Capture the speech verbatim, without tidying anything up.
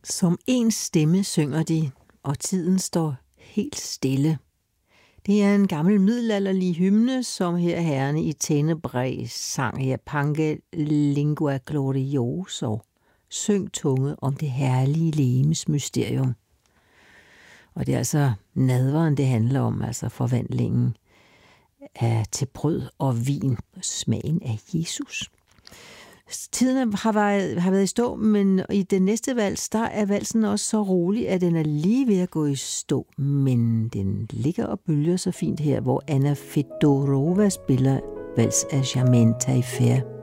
Som en stemme synger de, og tiden står helt stille. Det er en gammel middelalderlig hymne, som her herrene i Tenebrae sang her Pange Lingua Glorioso, syng tunge om det herlige legemes mysterium. Og det er altså nadveren, det handler om, altså forvandlingen af til brød og vin, smagen af Jesus. Tiden har været, har været i stå, men i den næste vals, der er valsen også så rolig, at den er lige ved at gå i stå. Men den ligger og bølger så fint her, hvor Anna Fedorova spiller vals af Germaine Taillefer.